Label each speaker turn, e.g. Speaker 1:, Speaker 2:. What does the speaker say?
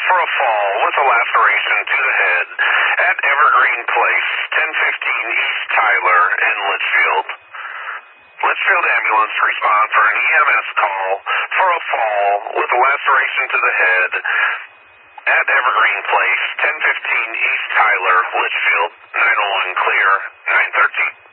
Speaker 1: for a fall with a laceration to the head at Evergreen Place, 1015 East Tyler in Litchfield. Litchfield Ambulance respond for an EMS call for a fall with a laceration to the head at Evergreen Place, 1015 East Tyler, Litchfield. 901 clear, 913.